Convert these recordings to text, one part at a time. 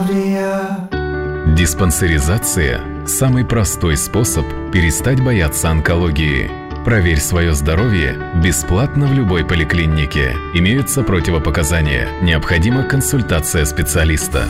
Диспансеризация – самый простой способ перестать бояться онкологии. Проверь свое здоровье бесплатно в любой поликлинике. Имеются противопоказания. Необходима консультация специалиста.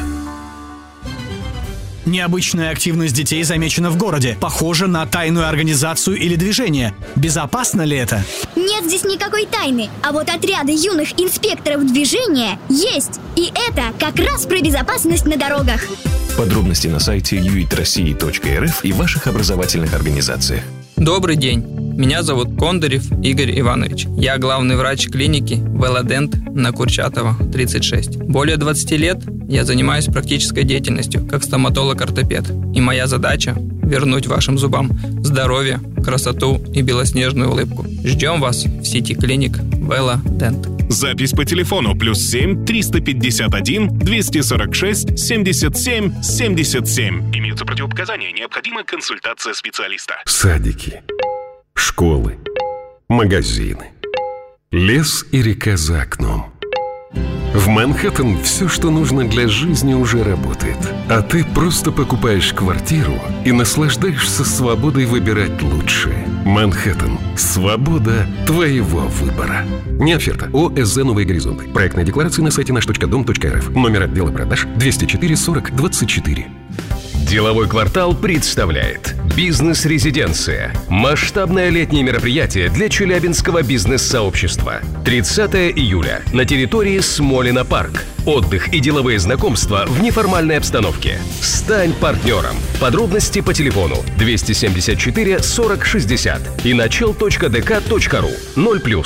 Необычная активность детей замечена в городе. Похоже на тайную организацию или движение. Безопасно ли это? Нет здесь никакой тайны. А вот отряды юных инспекторов движения есть. И это как раз про безопасность на дорогах. Подробности на сайте uitrossии.рф и ваших образовательных организациях. Добрый день. Меня зовут Кондарев Игорь Иванович. Я главный врач клиники Велодент на Курчатова, 36. Более 20 лет я занимаюсь практической деятельностью как стоматолог-ортопед. И моя задача – вернуть вашим зубам здоровье, красоту и белоснежную улыбку. Ждем вас в сети клиник Велодент. Запись по телефону +7 351 246 77 77. Имеются противопоказания. Необходима консультация специалиста. Садики, школы, магазины, лес и река за окном. В Манхэттен все, что нужно для жизни, уже работает. А ты просто покупаешь квартиру и наслаждаешься свободой выбирать лучшее. Манхэттен. Свобода твоего выбора. Не оферта. ОСЗ «Новые горизонты». Проектная декларация на сайте наш.дом.рф. Номер отдела продаж 204 40 24. Деловой квартал представляет «Бизнес-резиденция» – масштабное летнее мероприятие для челябинского бизнес-сообщества. 30 июля на территории Смолино парк. Отдых и деловые знакомства в неформальной обстановке. Стань партнером. Подробности по телефону 274 40 60 и начал.дк.ру 0+.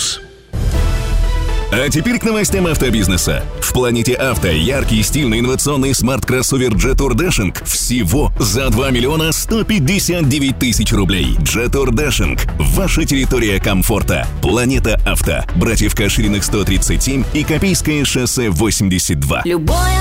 А теперь к новостям автобизнеса. В Планете Авто яркий, стильный, инновационный смарт-кроссовер Jetour Dashing всего за 2 миллиона 159 тысяч рублей. Jetour Dashing – ваша территория комфорта. Планета Авто. Братьев Кашириных 137 и Копейское шоссе 82.